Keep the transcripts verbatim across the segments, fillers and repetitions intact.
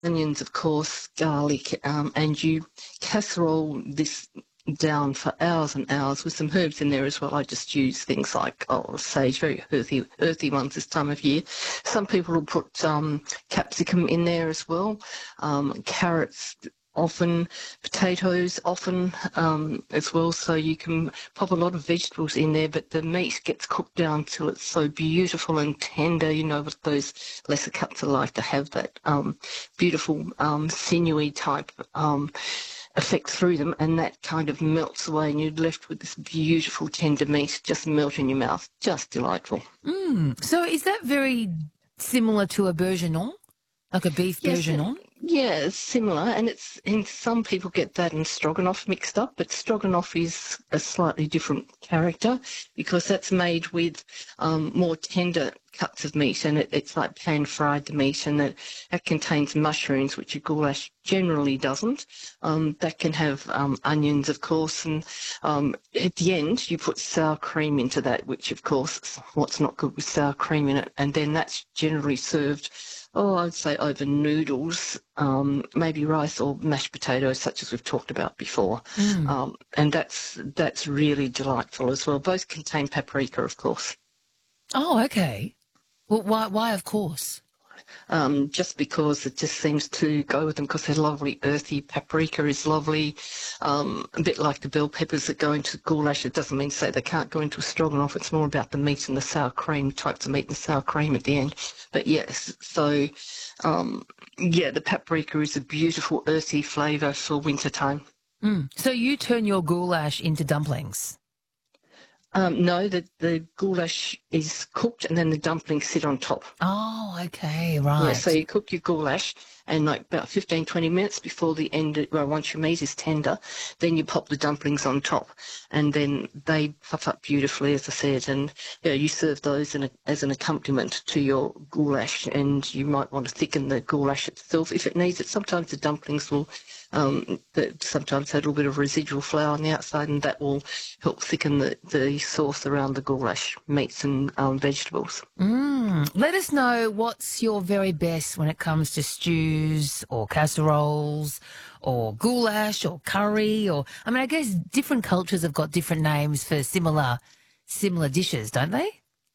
onions, of course, garlic, um, and you casserole this down for hours and hours with some herbs in there as well. I just use things like oh, sage, very earthy, earthy ones this time of year. Some people will put um, capsicum in there as well, um, carrots often, potatoes often um, as well, so you can pop a lot of vegetables in there, but the meat gets cooked down till it's so beautiful and tender. You know what those lesser cuts are like, to have that um, beautiful um, sinewy type um, effect through them, and that kind of melts away and you're left with this beautiful tender meat just melt in your mouth. Just delightful. Mm. So is that very similar to a bourguignon, like a beef Yes, bourguignon? yeah, it's similar, and it's and some people get that and stroganoff mixed up, but stroganoff is a slightly different character because that's made with um, more tender cuts of meat, and it, it's like pan-fried the meat, and it, it contains mushrooms, which a goulash generally doesn't. Um, that can have um, onions, of course, and um, at the end you put sour cream into that, which, of course, is what's not good with sour cream in it, and then that's generally served Oh, I'd say over noodles, um, maybe rice or mashed potatoes, such as we've talked about before. Mm. Um, and that's that's really delightful as well. Both contain paprika, of course. Oh, okay. Well, why, why, of course? Um, just because it just seems to go with them because they're lovely, earthy. Paprika is lovely, um, a bit like the bell peppers that go into goulash. It doesn't mean to say they can't go into a stroganoff. It's more about the meat and the sour cream, types of meat and sour cream at the end. But yes, so um, yeah, the paprika is a beautiful, earthy flavour for winter time. Mm. So you turn your goulash into dumplings? Um, no, the, the goulash is cooked and then the dumplings sit on top. Oh, okay, Yeah, so right. you cook your goulash and like about fifteen, twenty minutes before the end, well, once your meat is tender, then you pop the dumplings on top and then they puff up beautifully, as I said, and you know, you serve those in a, as an accompaniment to your goulash, and you might want to thicken the goulash itself if it needs it. Sometimes the dumplings will um, that sometimes have a little bit of residual flour on the outside, and that will help thicken the, the sauce around the goulash meats and um, vegetables. Mm. Let us know what's your very best when it comes to stews or casseroles or goulash or curry, or I mean, I guess different cultures have got different names for similar similar dishes, don't they?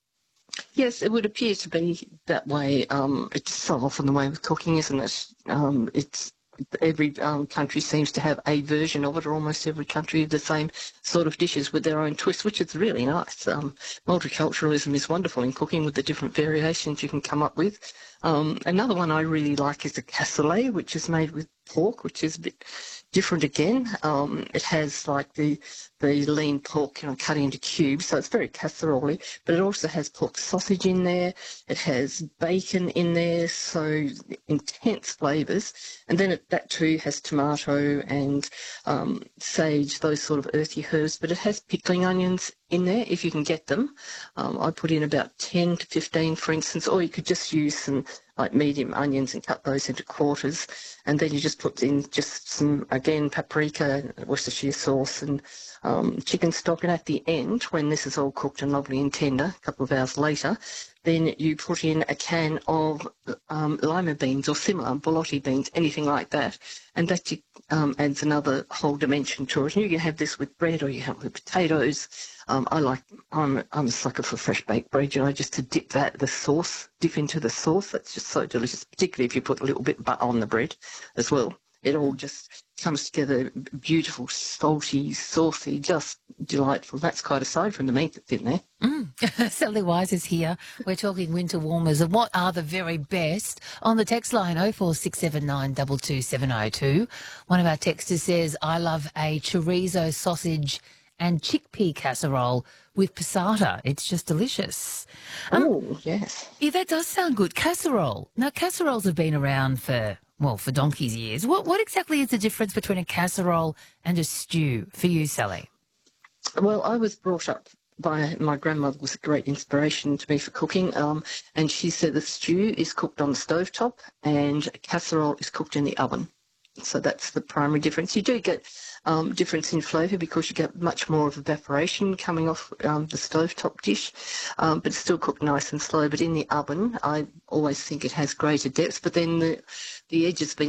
Yes, it would appear to be that way. Um, it's so often the way with cooking, isn't it? Um, it's every um, country seems to have a version of it, or almost every country of the same sort of dishes with their own twist, which is really nice. Um, multiculturalism is wonderful in cooking with the different variations you can come up with. Um, another one I really like is a cassoulet, which is made with pork, which is a bit different again. Um, it has like the the lean pork, you know, cut into cubes, so it's very casserole-y, but it also has pork sausage in there. It has bacon in there, so intense flavours. And then it, that too has tomato and um, sage, those sort of earthy herbs, but it has pickling onions in there if you can get them. Um, I put in about ten to fifteen, for instance, or you could just use some like medium onions and cut those into quarters, and then you just put in just some, again, paprika, Worcestershire sauce and um, chicken stock, and at the end, when this is all cooked and lovely and tender, a couple of hours later, then you put in a can of um, lima beans or similar, borlotti beans, anything like that, and that um, adds another whole dimension to it. And you can have this with bread or you have it with potatoes. Um, I like, I'm, I'm a sucker for fresh baked bread, you know, just to dip that, the sauce, dip into the sauce. That's just so delicious, particularly if you put a little bit of butter on the bread as well. It all just comes together beautiful, salty, saucy, just delightful. That's quite aside from the meat that's in there. Mm. Sally Wise is here. We're talking winter warmers and what are the very best. On the text line oh four six seven nine two two seven oh two, one of our texters says, I love a chorizo sausage and chickpea casserole with passata. It's just delicious. Um, Oh, yes. yeah, that does sound good. Casserole. Now, casseroles have been around for, well, for donkey's years. What, what exactly is the difference between a casserole and a stew for you, Sally? Well, I was brought up by my grandmother, was a great inspiration to me for cooking, um, and she said the stew is cooked on the stovetop and a casserole is cooked in the oven. So that's the primary difference. You do get um, difference in flavour because you get much more of evaporation coming off um, the stovetop dish, um, but it's still cooked nice and slow. But in the oven, I always think it has greater depth, but then the, the edge has been